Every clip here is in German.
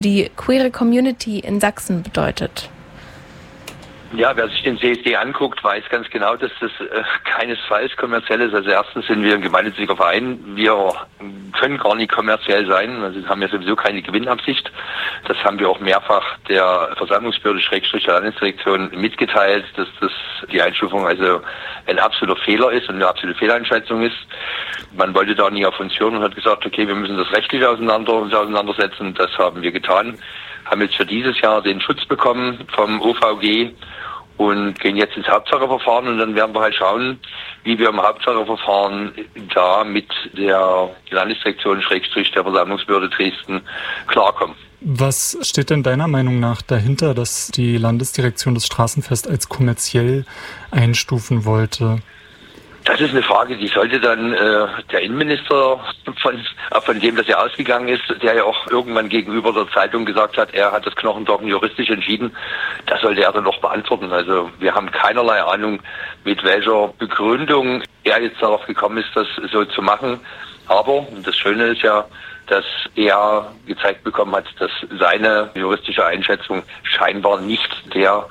die queere Community in Sachsen bedeutet? Ja, wer sich den CSD anguckt, weiß ganz genau, dass das keinesfalls kommerziell ist. Also erstens sind wir ein gemeinnütziger Verein. Wir können gar nicht kommerziell sein. Also haben ja sowieso keine Gewinnabsicht. Das haben wir auch mehrfach der Versammlungsbehörde / der Landesdirektion mitgeteilt, dass das die Einstufung also ein absoluter Fehler ist und eine absolute Fehleinschätzung ist. Man wollte da nie auf uns hören und hat gesagt, okay, wir müssen das rechtlich auseinandersetzen. Das haben wir getan. Haben jetzt für dieses Jahr den Schutz bekommen vom OVG und gehen jetzt ins Hauptsacheverfahren und dann werden wir halt schauen, wie wir im Hauptsacheverfahren da mit der Landesdirektion / der Versammlungsbehörde Dresden klarkommen. Was steht denn deiner Meinung nach dahinter, dass die Landesdirektion das Straßenfest als kommerziell einstufen wollte? Das ist eine Frage, die sollte dann der Innenminister, von dem das ja ausgegangen ist, der ja auch irgendwann gegenüber der Zeitung gesagt hat, er hat das Knochendoggen juristisch entschieden, das sollte er dann noch beantworten. Also wir haben keinerlei Ahnung, mit welcher Begründung er jetzt darauf gekommen ist, das so zu machen. Aber das Schöne ist ja, dass er gezeigt bekommen hat, dass seine juristische Einschätzung scheinbar nicht der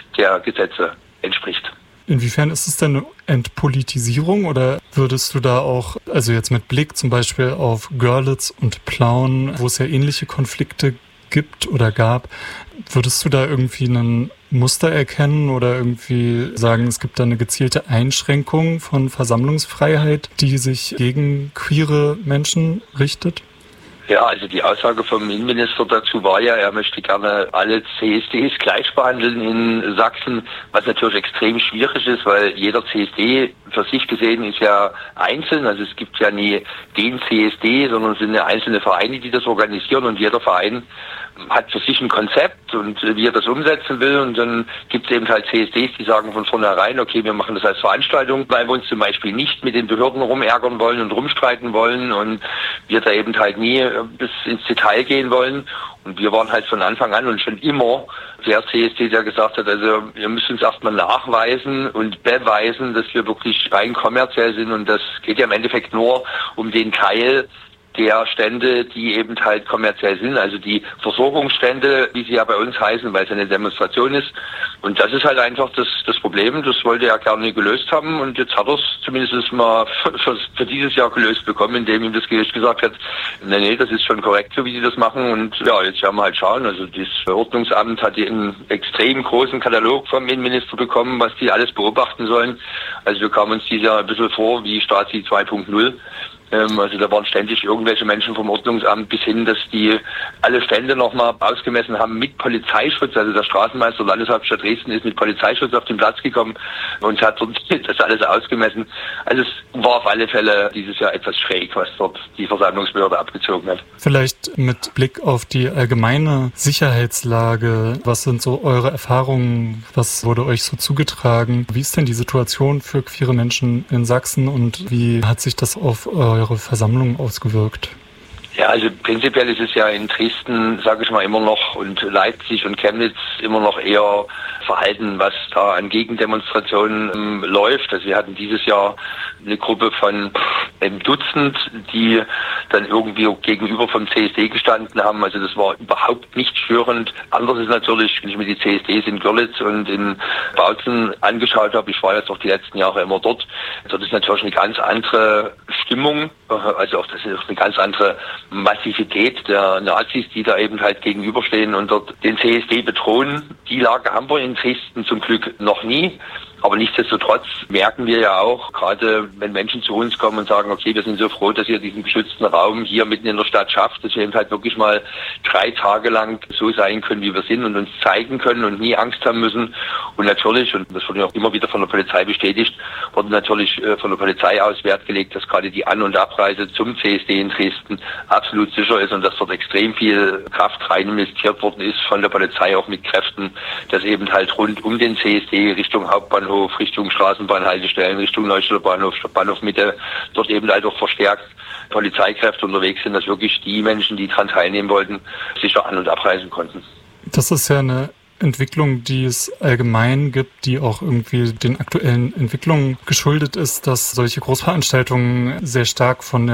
Gesetze entspricht. Inwiefern ist es denn eine Entpolitisierung oder würdest du da auch, also jetzt mit Blick zum Beispiel auf Görlitz und Plauen, wo es ja ähnliche Konflikte gibt oder gab, würdest du da irgendwie ein Muster erkennen oder irgendwie sagen, es gibt da eine gezielte Einschränkung von Versammlungsfreiheit, die sich gegen queere Menschen richtet? Ja, also die Aussage vom Innenminister dazu war ja, er möchte gerne alle CSDs gleich behandeln in Sachsen, was natürlich extrem schwierig ist, weil jeder CSD für sich gesehen ist ja einzeln. Also es gibt ja nie den CSD, sondern es sind ja einzelne Vereine, die das organisieren und jeder Verein hat für sich ein Konzept und wie er das umsetzen will und dann gibt es eben halt CSDs, die sagen von vornherein, okay, wir machen das als Veranstaltung, weil wir uns zum Beispiel nicht mit den Behörden rumärgern wollen und rumstreiten wollen und wir da eben halt nie bis ins Detail gehen wollen. Und wir waren halt von Anfang an und schon immer der CSD, der gesagt hat, also wir müssen uns erstmal nachweisen und beweisen, dass wir wirklich rein kommerziell sind und das geht ja im Endeffekt nur um den Teil der Stände, die eben halt kommerziell sind, also die Versorgungsstände, wie sie ja bei uns heißen, weil es eine Demonstration ist. Und das ist halt einfach das Problem, das wollte er gerne gelöst haben und jetzt hat er es zumindest mal für dieses Jahr gelöst bekommen, indem ihm das Gericht gesagt hat, nee, das ist schon korrekt, so wie sie das machen und ja, jetzt werden wir halt schauen. Also das Ordnungsamt hat einen extrem großen Katalog vom Innenminister bekommen, was die alles beobachten sollen. Also wir kamen uns dieses Jahr ein bisschen vor wie Stasi 2.0. Also da waren ständig irgendwelche Menschen vom Ordnungsamt bis hin, dass die alle Stände nochmal ausgemessen haben mit Polizeischutz. Also der Straßenmeister der Landeshauptstadt Dresden ist mit Polizeischutz auf den Platz gekommen und hat dort das alles ausgemessen. Also es war auf alle Fälle dieses Jahr etwas schräg, was dort die Versammlungsbehörde abgezogen hat. Vielleicht mit Blick auf die allgemeine Sicherheitslage, was sind so eure Erfahrungen, was wurde euch so zugetragen? Wie ist denn die Situation für queere Menschen in Sachsen und wie hat sich das auf eure Versammlung ausgewirkt? Ja, also prinzipiell ist es ja in Dresden, sage ich mal, immer noch und Leipzig und Chemnitz immer noch eher verhalten, was da an Gegendemonstrationen läuft. Also wir hatten dieses Jahr eine Gruppe von einem Dutzend, die dann irgendwie gegenüber vom CSD gestanden haben. Also das war überhaupt nicht störend. Anders ist natürlich, wenn ich mir die CSDs in Görlitz und in Bautzen angeschaut habe, ich war jetzt auch die letzten Jahre immer dort, dort ist natürlich eine ganz andere Stimmung, also auch das ist eine ganz andere Massivität der Nazis, die da eben halt gegenüberstehen und dort den CSD bedrohen. Die Lage haben wir in Dresden zum Glück noch nie. Aber nichtsdestotrotz merken wir ja auch, gerade wenn Menschen zu uns kommen und sagen, okay, wir sind so froh, dass ihr diesen geschützten Raum hier mitten in der Stadt schafft, dass wir eben halt wirklich mal 3 Tage lang so sein können, wie wir sind und uns zeigen können und nie Angst haben müssen. Und natürlich, und das wurde auch immer wieder von der Polizei bestätigt, wurde natürlich von der Polizei aus Wert gelegt, dass gerade die An- und Abreise zum CSD in Dresden absolut sicher ist und dass dort extrem viel Kraft rein investiert worden ist von der Polizei, auch mit Kräften, dass eben halt rund um den CSD Richtung Hauptbahnhof, Richtung Straßenbahnhaltestellen, Richtung Neustädter Bahnhof, Bahnhof Mitte, dort eben halt auch verstärkt Polizeikräfte unterwegs sind, dass wirklich die Menschen, die daran teilnehmen wollten, sicher an- und abreisen konnten. Das ist ja eine Entwicklung, die es allgemein gibt, die auch irgendwie den aktuellen Entwicklungen geschuldet ist, dass solche Großveranstaltungen sehr stark von der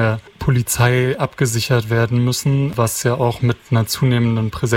Polizei abgesichert werden müssen, was ja auch mit einer zunehmenden Präsenz